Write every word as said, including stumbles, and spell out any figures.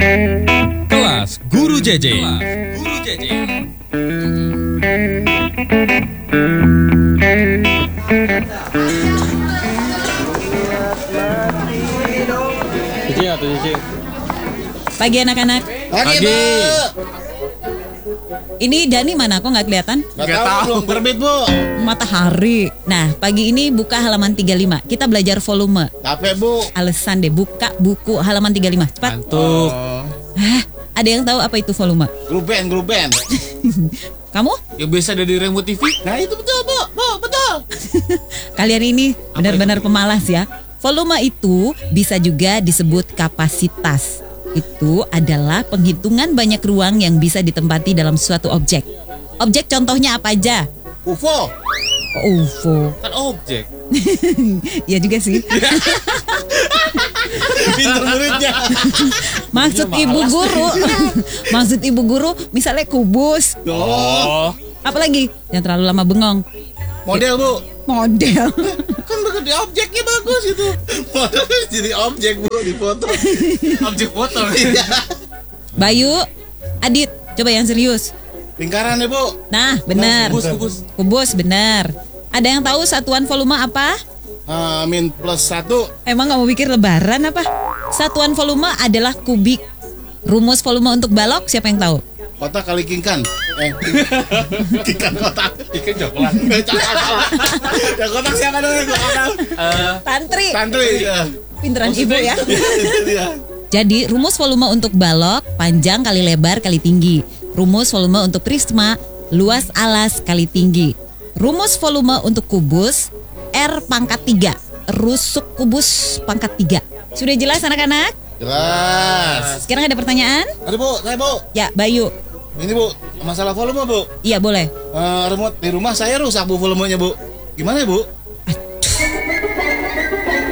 Kelas Guru J J. Kelas Guru J J. Cici atau Cici? Pagi anak-anak. Pagi, Bu. Ini Dani mana? Kok nggak kelihatan? Nggak tahu, belum terbit, Bu. Matahari. Nah, pagi ini buka halaman tiga puluh lima. Kita belajar volume. Capek, Bu. Alasan deh, buka buku halaman tiga puluh lima. Cepat. Ngantuk. Hah, ada yang tahu apa itu volume? Grup band, grup band. Kamu? Yang biasa ada di remote T V. Nah, itu betul, Bu. Bu, betul. Kalian ini benar-benar pemalas ya. Volume itu bisa juga disebut kapasitas. Itu adalah penghitungan banyak ruang yang bisa ditempati dalam suatu objek. Objek contohnya apa aja? U F O. Oh, U F O. Kan objek. Ya juga sih. Pinter muridnya. Maksud ibu guru. Maksud ibu guru misalnya kubus. Oh. Apalagi yang terlalu lama bengong. Model, Bu. Model. Kan di objeknya bagus itu. Modelnya jadi objek, Bu, di foto. Objek foto. Bayu, Adit, coba yang serius. Lingkaran ya, Bu. Nah, benar. Kubus, kubus. Kubus, benar. Ada yang tahu satuan volume apa? Uh, min plus satu. Emang nggak mau pikir lebaran apa? Satuan volume adalah kubik. Rumus volume untuk balok siapa yang tahu? Kotak kali kingkan. Eh, kingkan kotak. Ikan coklat. Ya kotak siapa dulu? Kotak. Tantri. Santri. Ya. Pinteran ibu ya. Iya. Jadi rumus volume untuk balok panjang kali lebar kali tinggi. Rumus volume untuk prisma luas alas kali tinggi. Rumus volume untuk kubus R pangkat tiga. Rusuk kubus pangkat tiga. Sudah jelas anak-anak? Jelas. Sekarang ada pertanyaan? Ada, Bu, saya, Bu. Ya, Bayu. Ini, Bu, masalah volume, Bu. Iya, boleh. Uh, remote di rumah saya rusak, Bu, volumenya, Bu. Gimana ya, Bu?